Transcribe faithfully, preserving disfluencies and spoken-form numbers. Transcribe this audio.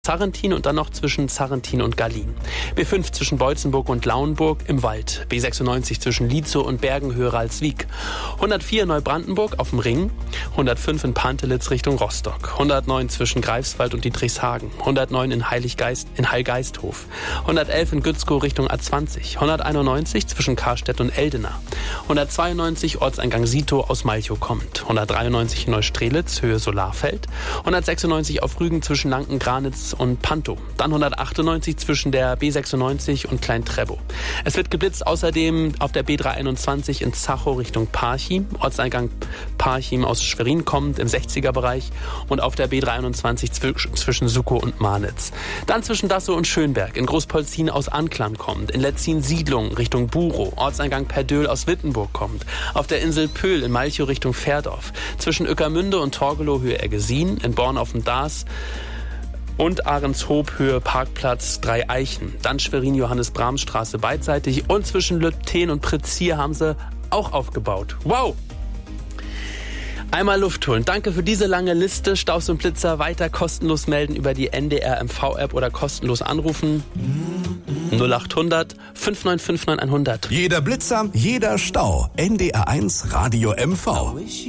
Zarrentin und dann noch zwischen Zarrentin und Gallien. B fünf zwischen Beutzenburg und Lauenburg im Wald. B sechsundneunzig zwischen Lietzow und Bergen-Höhe-Ralswiek. hundertvier Neubrandenburg auf dem Ring. hundertfünf in Pantelitz Richtung Rostock. hundertneun zwischen Greifswald und Dietrichshagen. hundertneun in Heiliggeist, in Heilgeisthof. hundertelf in Gützkow Richtung A zwanzig. hunderteinundneunzig zwischen Karstedt und Eldena. hundertzweiundneunzig Ortseingang Sito aus Malchow kommend. hundertdreiundneunzig in Neustrelitz, Höhe Solarfeld. hundertsechsundneunzig auf Rügen zwischen Lanken-Granitz und Pantow. Dann hundertachtundneunzig zwischen der B sechsundneunzig und Klein-Trebow. Es wird geblitzt außerdem auf der B dreihunderteinundzwanzig in Zachow Richtung Parchim, Ortseingang Parchim aus Schwerin kommend im sechziger Bereich und auf der B dreihundertzwanzig zw- zwischen Suckow und Marnitz. Dann zwischen Dassow und Schönberg, in Großpolzin aus Anklam kommend, in Letzin Siedlung Richtung Burow, Ortseingang Perdöhl aus Wittenburg kommend, auf der Insel Pöhl in Malchow Richtung Fährdorf, zwischen Ueckermünde und Torgelow Höhe Ergesien, in Born auf dem Daas und Ahrenshoop Höhe Parkplatz Drei Eichen. Dann Schwerin-Johannes-Brahms-Straße beidseitig und zwischen Lübten und Pritzir haben sie auch aufgebaut. Wow! Einmal Luft holen. Danke für diese lange Liste. Staus und Blitzer weiter kostenlos melden über die N D R M V-App oder kostenlos anrufen. null achthundert fünf neun fünf neun hundert. Jeder Blitzer, jeder Stau. N D R eins Radio M V.